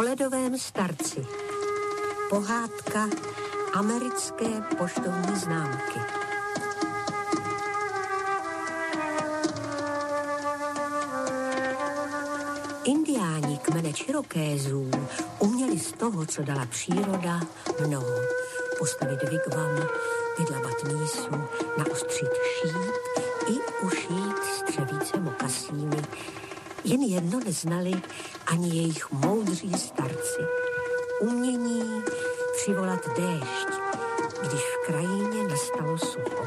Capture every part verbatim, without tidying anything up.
O ledovém starci. Pohádka americké poštovní známky. Indiáni kmene Cherokézů uměli z toho, co dala příroda, mnoho. Postavit wigwam, vydlabat mísu, naostřit šíp i ušít střevíce mokasíny. Jen jedno neznali ani jejich moudří starci. Umění přivolat déšť, když v krajině nastalo sucho.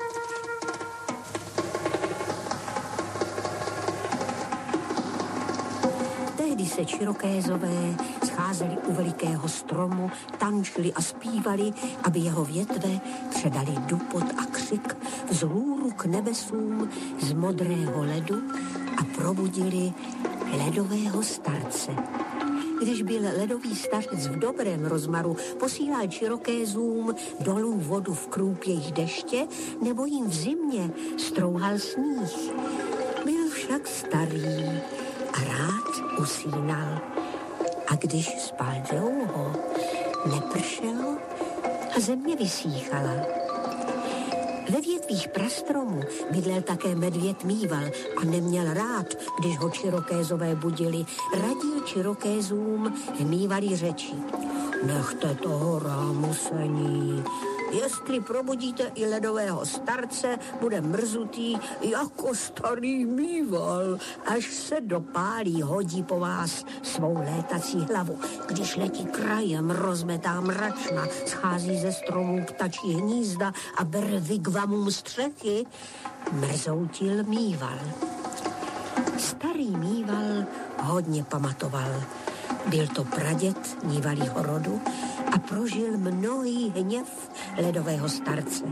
Tehdy se Cherokézové scházeli u velikého stromu, tančili a zpívali, aby jeho větve předali dupot a křik vzhůru k nebesům z modrého ledu a probudili ledového starce. Když byl ledový stařec v dobrém rozmaru, posílal Cherokézům dolů vodu v krůpějích deště nebo jim v zimě strouhal sníh. Byl však starý a rád usínal. A když spal dlouho, nepršelo a země vysíchala. Ve větvích prastromů bydlel také medvěd Mýval a neměl rád, když ho Cherokézové budili. Radil Cherokézům v Mývali řeči. Nechte toho rámusení. Jestli probudíte i ledového starce, bude mrzutý jako starý Mýval, až se dopálí, hodí po vás svou létací hlavu. Když letí krajem, rozmetá mračna, schází ze stromů ptačí hnízda a bere wigwamům střechy, mrzoutil Mýval. Starý Mýval hodně pamatoval. Byl to praděd Mývalího rodu a prožil mnohý hněv ledového starce.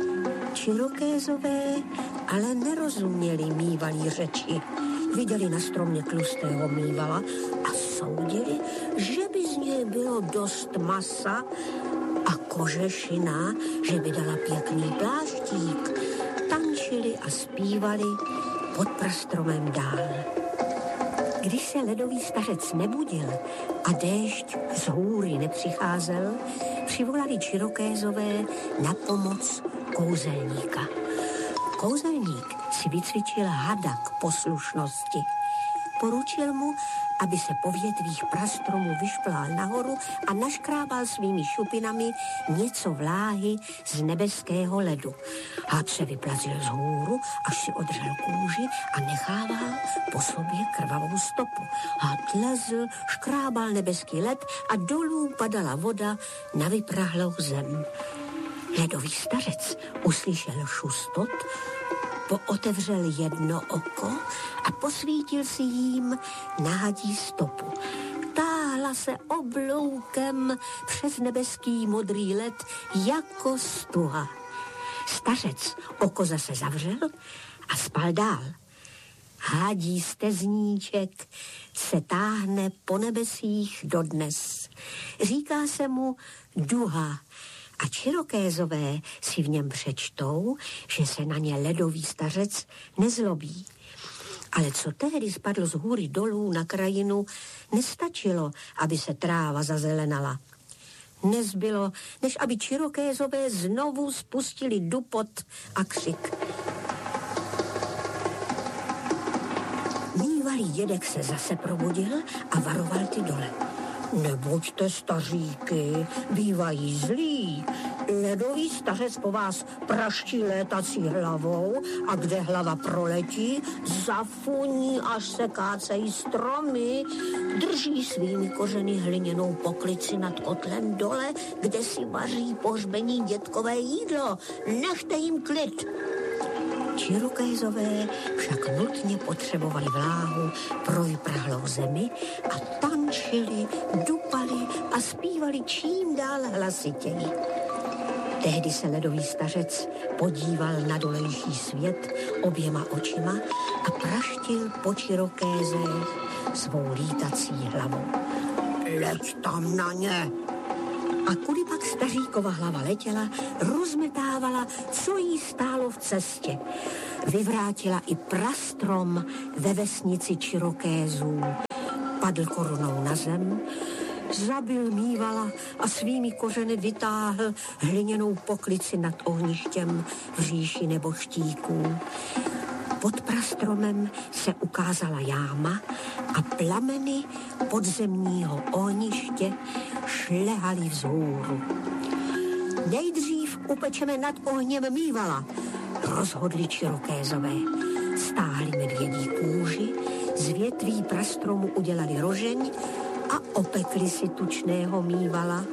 Cherokézové ale nerozuměli Mývalí řeči. Viděli na stromě tlustého Mývala a soudili, že by z něj bylo dost masa a kožešina, že by dala pěkný pláštík. Tančili a zpívali pod prastromem dál. Když se ledový stařec nebudil a déšť z hůry nepřicházel, přivolali Cherokézové na pomoc kouzelníka. Kouzelník si vycvičil hada k poslušnosti. Poručil mu, aby se po větvích prastromů vyšplhal nahoru a naškrábal svými šupinami něco vláhy z nebeského ledu. Had se vyplazil z hůru, až si odřel kůži a nechával po sobě krvavou stopu. Had lezl, škrábal nebeský led a dolů padala voda na vyprahlou zem. Ledový stařec uslyšel šustot, pootevřel jedno oko a posvítil si jím na hadí stopu. Táhla se obloukem přes nebeský modrý led jako stuha. Stařec oko zase zavřel a spal dál. Hadí stezníček se táhne po nebesích dodnes. Říká se mu duha. A Cherokézové si v něm přečtou, že se na ně ledový stařec nezlobí. Ale co tehdy spadlo z hůry dolů na krajinu, nestačilo, aby se tráva zazelenala. Nezbylo, než aby Cherokézové znovu spustili dupot a křik. Mývalý dědek se zase probudil a varoval ty dole. Nebuďte staříky, bývají zlí. Ledový stařec po vás praští létací hlavou a kde hlava proletí, zafuní, až se kácejí stromy, drží svými kořeny hliněnou poklici nad kotlem dole, kde si vaří pohřbení dětkové jídlo. Nechte jim klid. Cherokézové však nutně potřebovali vláhu pro vyprahlou zemi a tančili, dupali a zpívali čím dál hlasitěji. Tehdy se ledový stařec podíval na dolejší svět oběma očima a praštil po Cherokézech svou lítací hlavou. Leď tam na ně! A kudy pak staříkova hlava letěla, rozmetávala, co jí stálo v cestě. Vyvrátila i prastrom ve vesnici Cherokézů. padl korunou na zem, zabil Mívala a svými kořeny vytáhl hliněnou poklici nad ohništěm v říši neboštíků. Pod prastromem se ukázala jáma a plameny podzemního ohniště šlehaly vzhůru. Nejdřív upečeme nad ohněm Mívala, rozhodli Čirokézové. Stáhli medvědí kůži, z větví prastromu udělali rožeň a opekli si tučného Mívala.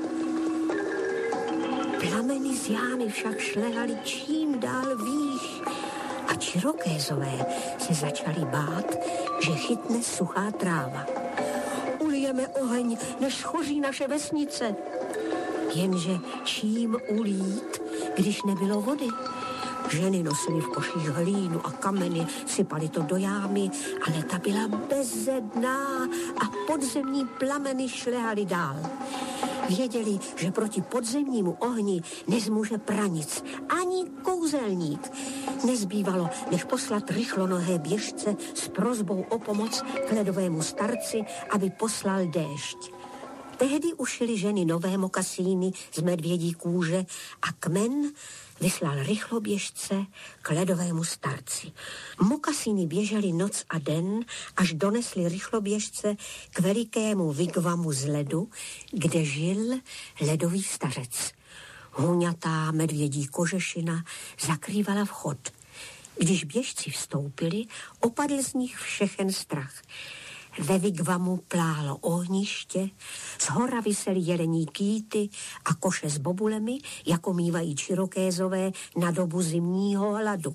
Plameny z jámy však šlehaly čím dál výš a Čirokézové se začali bát, že chytne suchá tráva. Ulijeme oheň, než schoří naše vesnice. Jenže čím ulít, když nebylo vody? Ženy nosily v koších hlínu a kameny, sypali to do jámy, ale ta byla bezedná a podzemní plameny šlehaly dál. Věděli, že proti podzemnímu ohni nezmůže pranic, ani kouzelník. Nezbývalo, než poslat rychlonohé běžce s prosbou o pomoc k ledovému starci, aby poslal déšť. Tehdy ušily ženy nové mokasíny z medvědí kůže a kmen vyslal rychloběžce k ledovému starci. Mokasíny běžely noc a den, až donesli rychloběžce k velikému vigvamu z ledu, kde žil ledový stařec. Huňatá medvědí kožešina zakrývala vchod. Když běžci vstoupili, opadl z nich všechen strach. Ve vigvamu plálo ohniště, zhora visely jelení kýty a koše s bobulemi, jako mívají Čirokézové na dobu zimního hladu.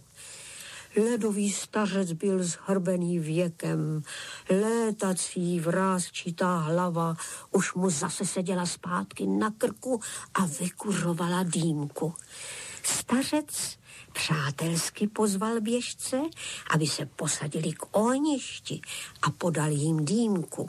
Ledový stařec byl zhrbený věkem, létací vrásčitá hlava už mu zase seděla zpátky na krku a vykuřovala dýmku. Stařec přátelsky pozval běžce, aby se posadili k ohništi a podal jim dýmku.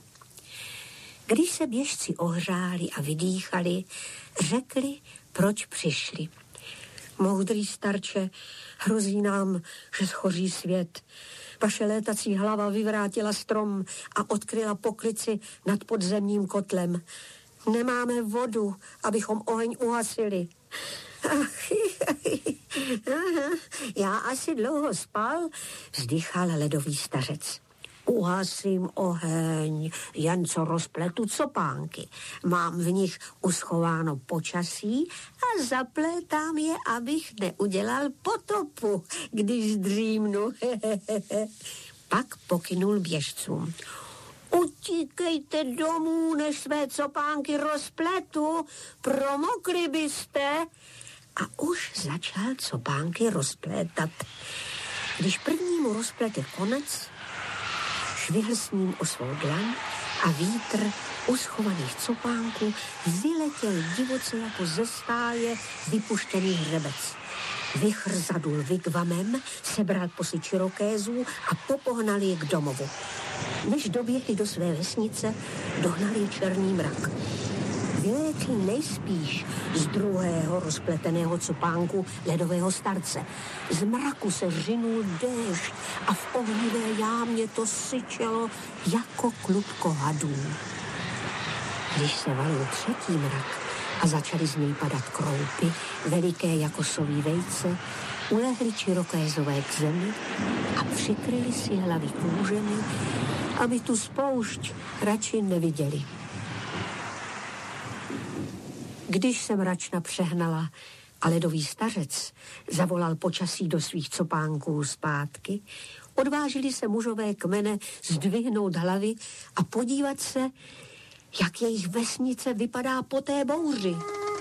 Když se běžci ohřáli a vydýchali, řekli, proč přišli. Moudrý starče, hrozí nám, že schoří svět. Vaše létací hlava vyvrátila strom a odkryla poklici nad podzemním kotlem. Nemáme vodu, abychom oheň uhasili. Ach, já asi dlouho spal, vzdychal ledový stařec. Uhasím oheň, jen co rozpletu copánky. Mám v nich uschováno počasí a zaplétám je, abych neudělal potopu, když zdřímnu. Pak pokynul běžcům. Utíkejte domů, než své copánky rozpletu, promokli byste. A už začal copánky rozplétat. Když prvnímu rozplete konec, švihl s ním o svou dlaň a vítr uschovaných copánků vyletěl divoce jako ze stáje vypuštěný hřebec. Vichr zadul vigvamem, sebral posy Čirokézů a popohnal je k domovu. Než doběhli do své vesnice, dohnal je černý mrak. Vylétl nejspíš z druhého rozpleteného copánku ledového starce. Z mraku se řinul déšť a v ohnivé jámě to syčelo jako klubko hadů. Když se valil třetí mrak a začaly z něj padat kroupy, veliké jako soví vejce, ulehli Čirokézové k zemi a přikryli si hlavy kůžemi, aby tu spoušť radši neviděli. Když se mračna přehnala a ledový stařec zavolal počasí do svých copánků zpátky, odvážili se mužové kmene zdvihnout hlavy a podívat se, jak jejich vesnice vypadá po té bouři.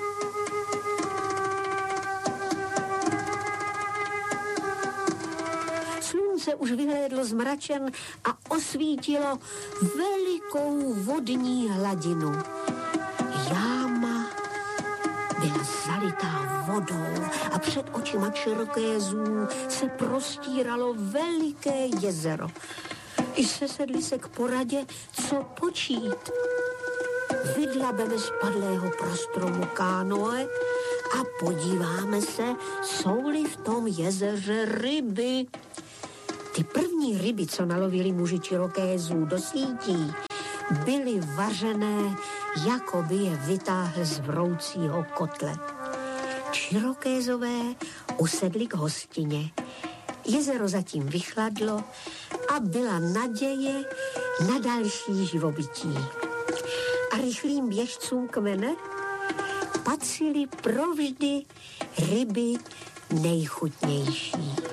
Slunce už vyhlédlo zmračen a osvítilo velikou vodní hladinu. Jáma byla zalitá vodou a před očima Čirokézů se prostíralo veliké jezero. I sesedli se k poradě, co počít. Vydlabeme z padlého prostromu kánoe a podíváme se, jsou-li v tom jezeře ryby. Ty první ryby, co nalovili muži Čirokézů do sítí, byly vařené, jako by je vytáhl z vroucího kotle. Čirokézové usedli k hostině. Jezero zatím vychladlo a byla naděje na další živobytí. A rychlým běžcům kmene patřily provždy ryby nejchutnější.